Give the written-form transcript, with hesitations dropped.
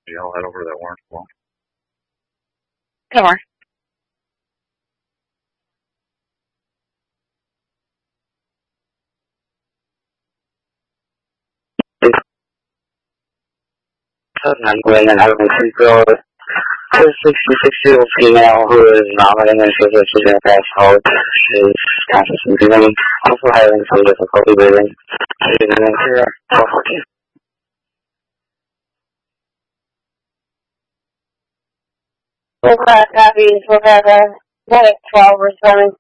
Y'all head over to that orange wall. Come on. I'm going to have a girl, 66-year-old female who is vomiting and feels like she's going to pass out. She's conscious and breathing, also having some difficulty breathing. She's going to 414. Full class copies, we'll have a medic 12 responding.